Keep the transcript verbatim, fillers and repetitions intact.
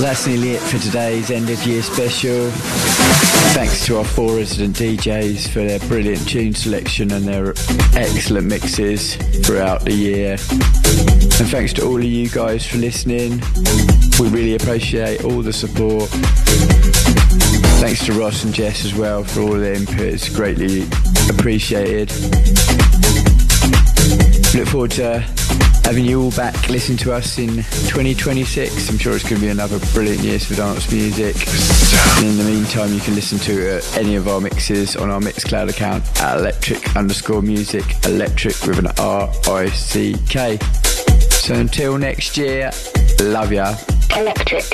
That's nearly it for today's end of year special. Thanks to our four resident D Js for their brilliant tune selection and their excellent mixes throughout the year. And thanks to all of you guys for listening. We really appreciate all the support. Thanks to Ross and Jess as well for all their input. It's greatly appreciated. Look forward to having you all back listening to us in twenty twenty-six. I'm sure it's going to be another brilliant year for dance music. And in the meantime, you can listen to uh, any of our mixes on our Mixcloud account at electric underscore music, electric with an R I C K. So until next year, love ya. Electric.